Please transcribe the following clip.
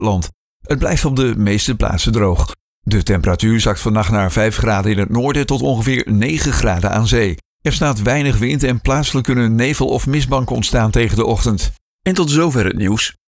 land. Het blijft op de meeste plaatsen droog. De temperatuur zakt vannacht naar 5 graden in het noorden tot ongeveer 9 graden aan zee. Er staat weinig wind en plaatselijk kunnen nevel of mistbanken ontstaan tegen de ochtend. En tot zover het nieuws.